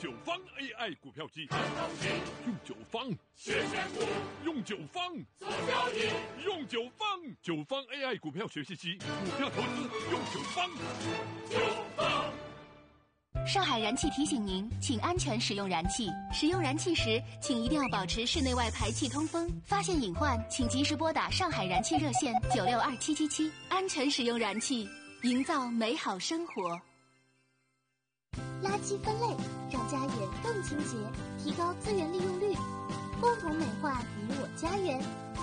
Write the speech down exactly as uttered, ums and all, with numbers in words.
九方 A I 股票机，用九方学选股， 用九方做交易， 用九方九方 A I 股票学习机，股票投资用九方。 九方。 上海燃气提醒您，请安全使用燃气。使用燃气时，请一定要保持室内外排气通风。发现隐患，请及时拨打上海燃气热线九六二七七七。安全使用燃气，营造美好生活。 垃圾分类，让家园更清洁，提高资源利用率，共同美化你我家园。